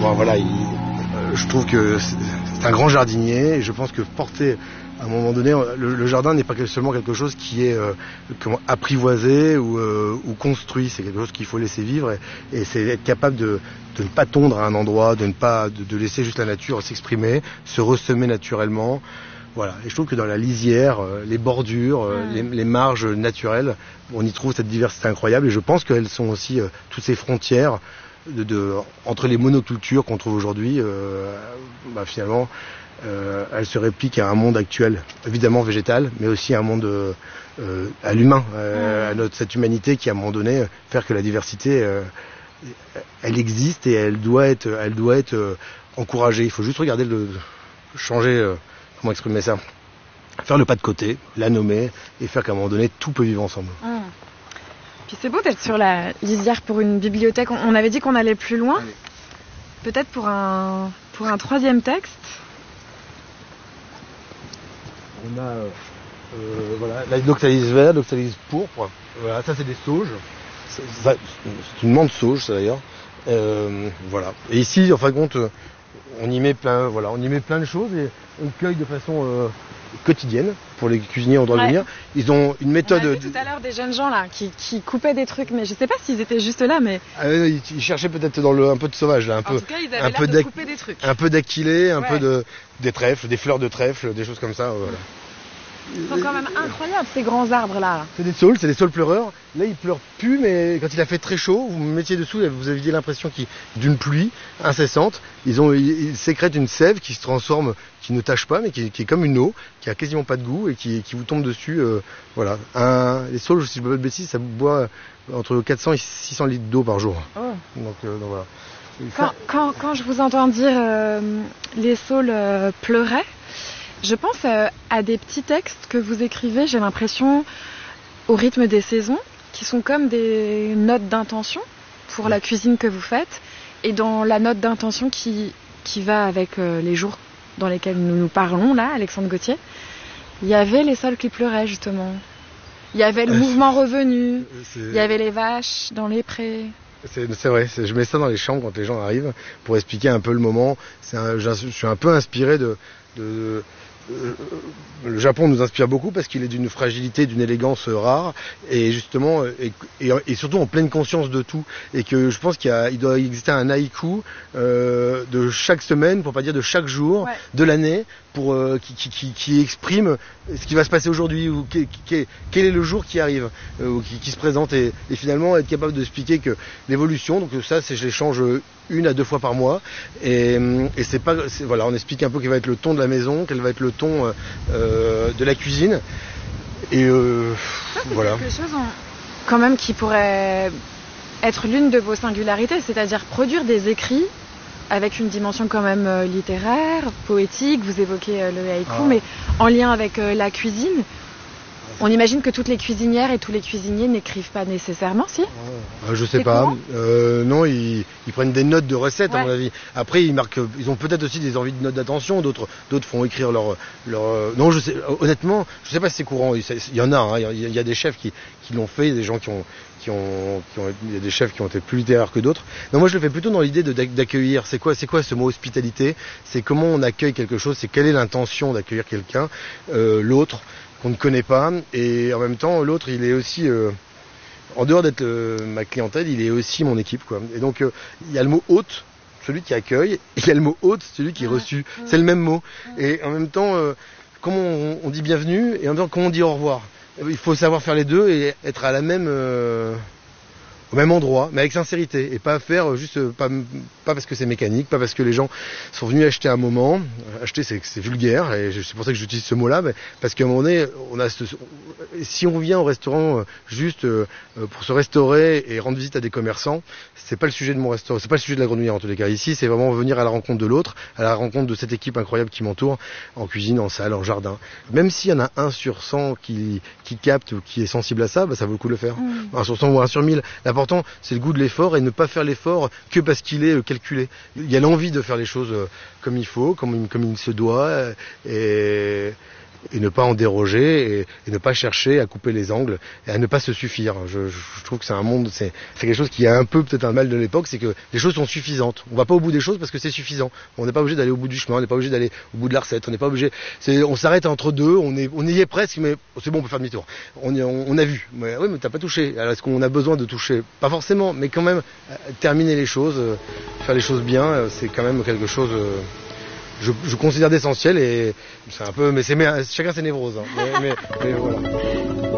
bon, voilà, je trouve que c'est un grand jardinier et je pense que porter à un moment donné, le jardin n'est pas seulement quelque chose qui est apprivoisé ou construit, c'est quelque chose qu'il faut laisser vivre et c'est être capable de ne pas tondre à un endroit, de laisser juste la nature s'exprimer, se ressemer naturellement. Voilà. Et je trouve que dans la lisière, les bordures, les marges naturelles, on y trouve cette diversité incroyable et je pense qu'elles sont aussi toutes ces frontières entre les monocultures qu'on trouve aujourd'hui, finalement, elles se répliquent à un monde actuel, évidemment végétal, mais aussi à un monde à l'humain, à cette humanité qui, à un moment donné, faire que la diversité, elle existe et elle doit être encouragée. Il faut juste regarder changer, comment exprimer ça, faire le pas de côté, la nommer et faire qu'à un moment donné, tout peut vivre ensemble. Puis c'est beau d'être sur la lisière pour une bibliothèque. On avait dit qu'on allait plus loin. Allez. Peut-être pour un troisième texte. On a la l'oxalis vert, l'oxalis pourpre. Voilà, ça c'est des sauges. C'est une menthe sauge, ça d'ailleurs. Voilà. Et ici, en fin de compte, on y met plein de choses et on cueille de façon quotidienne pour les cuisiniers en droit de venir. Ils ont une méthode. On a vu tout à l'heure des jeunes gens là qui coupaient des trucs, mais je sais pas s'ils étaient juste là, mais. Ils cherchaient peut-être dans un peu de sauvage là, en tout cas, ils avaient l'air de couper des trucs. Un peu d'aquilé, un peu des trèfles, des fleurs de trèfle, des choses comme ça. Voilà. Ils sont quand même incroyables ces grands arbres là. C'est des saules pleureurs. Là ils pleurent plus, mais quand il a fait très chaud, vous me mettiez dessous, vous aviez l'impression d'une pluie incessante. Ils sécrètent une sève qui se transforme, qui ne tâche pas, mais qui est comme une eau, qui a quasiment pas de goût et qui vous tombe dessus. Voilà. Les saules, si je ne dis pas de bêtises, ça boit entre 400 et 600 litres d'eau par jour. Oh. Donc voilà. Quand je vous entends dire les saules pleuraient, je pense à des petits textes que vous écrivez, j'ai l'impression, au rythme des saisons, qui sont comme des notes d'intention pour la cuisine que vous faites, et dans la note d'intention qui va avec les jours dans lesquels nous parlons, là, Alexandre Gauthier, il y avait les saules qui pleuraient, justement. Il y avait le mouvement revenu, il y avait les vaches dans les prés. C'est vrai, je mets ça dans les chambres quand les gens arrivent pour expliquer un peu le moment. Je suis un peu inspiré le Japon nous inspire beaucoup parce qu'il est d'une fragilité, d'une élégance rare et justement et surtout en pleine conscience de tout et que je pense il doit exister un haïku de chaque semaine, pour pas dire de chaque jour de l'année, pour qui exprime ce qui va se passer aujourd'hui ou quel est le jour qui arrive ou qui se présente et finalement être capable d'expliquer que l'évolution, donc ça je les change 1 à 2 fois par mois et voilà, on explique un peu quel va être le ton de la maison, quel va être le ton de la cuisine et voilà. Quelque chose quand même qui pourrait être l'une de vos singularités, c'est-à-dire produire des écrits avec une dimension quand même littéraire, poétique, vous évoquez le haïku, mais en lien avec la cuisine. On imagine que toutes les cuisinières et tous les cuisiniers n'écrivent pas nécessairement, si ? Je sais pas. Non, ils prennent des notes de recettes, à mon avis. Après, ils ont peut-être aussi des envies de notes d'attention. D'autres font écrire leur. Non, honnêtement, je sais pas si c'est courant. Il y en a. Hein, il y a des chefs qui l'ont fait. Il y a des gens il y a des chefs qui ont été plus littéraires que d'autres. Non, moi je le fais plutôt dans l'idée d'accueillir. C'est quoi ce mot hospitalité ? C'est comment on accueille quelque chose. C'est quelle est l'intention d'accueillir quelqu'un, l'autre qu'on ne connaît pas, et en même temps l'autre il est aussi en dehors d'être ma clientèle, il est aussi mon équipe quoi. Et donc il y a le mot hôte, celui qui accueille, et il y a le mot hôte, celui qui est reçu. C'est le même mot. Et en même temps comment on dit bienvenue et en même temps comment on dit au revoir. Il faut savoir faire les deux et être à la même au même endroit, mais avec sincérité, et pas faire juste pas parce que c'est mécanique, pas parce que les gens sont venus acheter un moment. Acheter c'est vulgaire, et c'est pour ça que j'utilise ce mot-là, mais parce qu'à un moment donné, si on vient au restaurant juste pour se restaurer et rendre visite à des commerçants, c'est pas le sujet de mon restaurant, c'est pas le sujet de la grenouillère en tous les cas. Ici, c'est vraiment venir à la rencontre de l'autre, à la rencontre de cette équipe incroyable qui m'entoure, en cuisine, en salle, en jardin. Même s'il y en a 1 sur 100 qui capte ou qui est sensible à ça, ça vaut le coup de le faire. 1 sur 100 ou 1 sur 1000. L'important, c'est le goût de l'effort et ne pas faire l'effort que parce qu'il est calculé. Il y a l'envie de faire les choses comme il faut, comme il se doit, et et ne pas en déroger et ne pas chercher à couper les angles et à ne pas se suffire. Je trouve que c'est un monde, c'est quelque chose qui a un peu peut-être un mal de l'époque, c'est que les choses sont suffisantes. On va pas au bout des choses parce que c'est suffisant. On n'est pas obligé d'aller au bout du chemin, on n'est pas obligé d'aller au bout de la recette, on n'est pas obligé. On s'arrête entre deux, on y est presque, mais c'est bon, on peut faire demi-tour. On a vu. Mais, oui, mais t'as pas touché. Alors est-ce qu'on a besoin de toucher? Pas forcément, mais quand même terminer les choses, faire les choses bien, c'est quand même quelque chose. Je considère d'essentiel et c'est un peu, mais chacun ses névroses. Hein. Mais voilà.